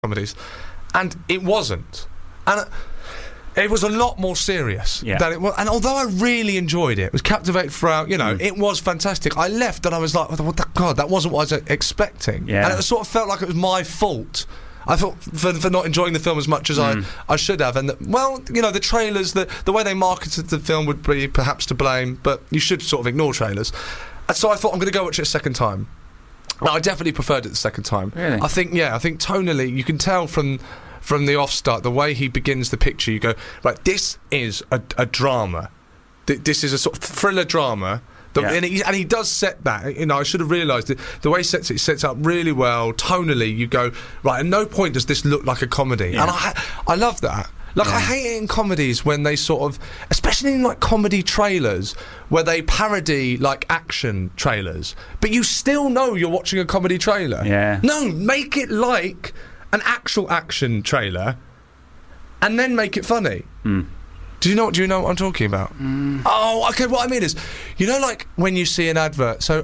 comedies, and it wasn't. And it was a lot more serious than it was. And although I really enjoyed it, was captivated throughout, it was fantastic. I left and I was like, God, that wasn't what I was expecting. Yeah. And it sort of felt like it was my fault. I thought for not enjoying the film as much as I should have. And, the trailers, the way they marketed the film would be perhaps to blame, but you should sort of ignore trailers. And so I thought, I'm going to go watch it a second time. I definitely preferred it the second time. Really? I think tonally, you can tell from the off-start, the way he begins the picture, you go, right, this is a drama. This is a sort of thriller drama. And he does set that. I should have realised it. The way he sets up really well. Tonally, you go, right, at no point does this look like a comedy. Yeah. And I love that. I hate it in comedies when they sort of, especially in comedy trailers, where they parody action trailers, but you still know you're watching a comedy trailer. Yeah. No, make it like an actual action trailer, and then make it funny. Mm. Do you know what I'm talking about? Mm. Oh, okay. What I mean is, when you see an advert. So,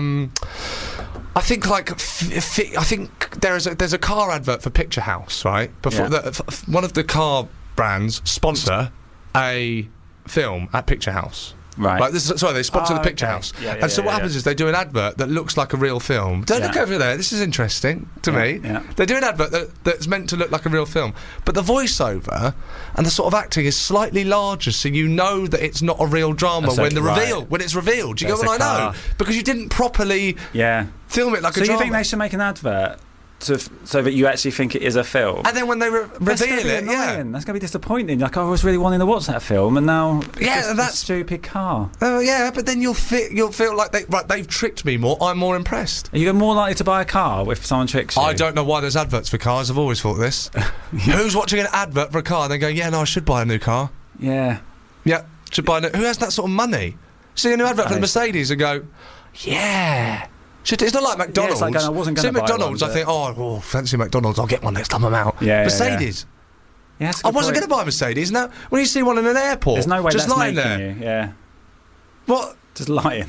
I think there's a car advert for Picture House, right? One of the car brands sponsor a film at Picture House. Right. They sponsor the Picture House. And so what happens is they do an advert that looks like a real film. Don't look over there. This is interesting to me. Yeah. They do an advert that's meant to look like a real film. But the voiceover and the sort of acting is slightly larger, so you know that it's not a real drama when it's revealed. Do you get what I know? Because you didn't properly film it like a drama. So you think they should make an advert so that you actually think it is a film? And then when they reveal it, that's going to be disappointing. I was really wanting to watch that film, and now it's a stupid car. Oh but then you'll feel like they've tricked me more. I'm more impressed. Are you more likely to buy a car if someone tricks you? I don't know why there's adverts for cars. I've always thought this. Who's watching an advert for a car and they go, I should buy a new car. Yeah, should buy who has that sort of money? See a new advert for the Mercedes and go, it's not like McDonald's. I wasn't going to buy McDonald's, one, I think, fancy McDonald's, I'll get one next time I'm out. Yeah, Mercedes. Yeah, I wasn't going to buy a Mercedes. Now, when you see one in an airport, there's no way just that's lying making there. You. Yeah. What? Just lying.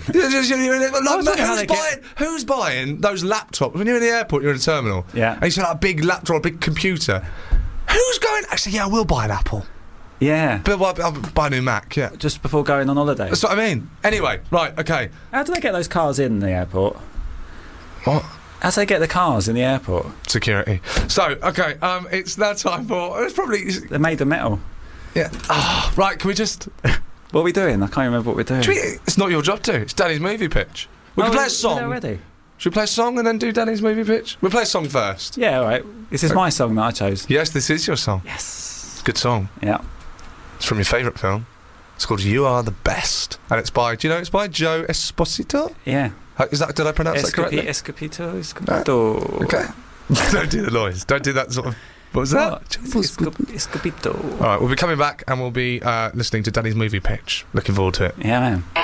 Who's buying those laptops? When you're in the airport, you're in a terminal. Yeah. And you see a big laptop, a big computer. Who's going, actually, I will buy an Apple. Yeah. But I'll buy a new Mac, Just before going on holiday. That's what I mean. Anyway, right, okay. How do they get those cars in the airport? What? How do they get the cars in the airport? Security. So, okay, it's now time for... It's probably... They're made of metal. Yeah. Right, can we just... What are we doing? I can't remember what we're doing. It's not your job to. It's Danny's movie pitch. We can play a song. Already? Should we play a song and then do Danny's movie pitch? We'll play a song first. Yeah, all right. This is my song that I chose. Yes, this is your song. Yes. Good song. Yeah. It's from your favourite film. It's called You Are the Best. And it's by... Do you know it's by Joe Esposito? Yeah. Did I pronounce that correctly? Escopito. Okay. Don't do the noise. Don't do that sort of... What was that? Escopito. All right, we'll be coming back and we'll be listening to Danny's movie pitch. Looking forward to it. Yeah, man.